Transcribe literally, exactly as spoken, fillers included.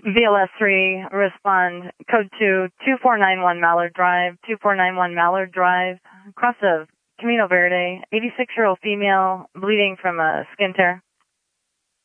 V L S three, respond, code two, two four nine one Mallard Drive, two four nine one Mallard Drive, across of Camino Verde, eighty-six-year-old female, bleeding from a skin tear.